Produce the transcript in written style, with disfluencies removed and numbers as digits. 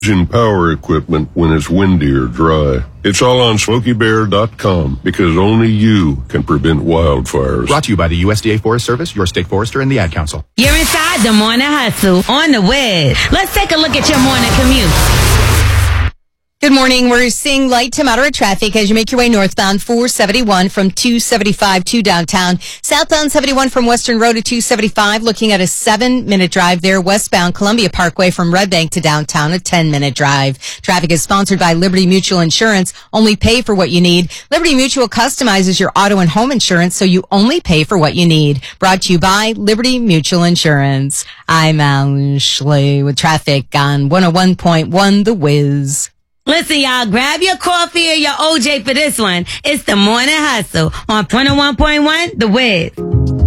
in power equipment when it's windy or dry. It's all on SmokeyBear.com because only you can prevent wildfires. Brought to you by the USDA Forest Service, your state forester, and the Ad Council. You're inside the Morning Hustle on the Wiz. Let's take a look at your morning commute. Good morning. We're seeing light to moderate traffic as you make your way northbound 471 from 275 to downtown. Southbound 71 from Western Road to 275, looking at a 7-minute drive there. Westbound Columbia Parkway from Red Bank to downtown, a 10-minute drive. Traffic is sponsored by Liberty Mutual Insurance. Only pay for what you need. Liberty Mutual customizes your auto and home insurance so you only pay for what you need. Brought to you by Liberty Mutual Insurance. I'm Ashley with traffic on 101.1 The Wiz. Listen, y'all, grab your coffee or your OJ for this one. It's the Morning Hustle on 101.1 The Wiz.